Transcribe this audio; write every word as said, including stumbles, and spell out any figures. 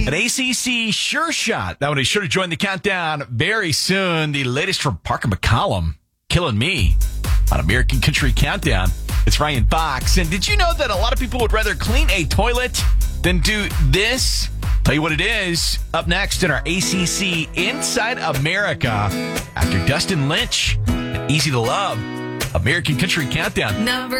An A C C sure shot. That one is sure to join the countdown very soon. The latest from Parker McCollum, Killing Me on American Country Countdown. It's Ryan Fox. And did you know that a lot of people would rather clean a toilet than do this? Tell you what it is up next in our A C C Inside America after Dustin Lynch and Easy to Love. American Country Countdown. Number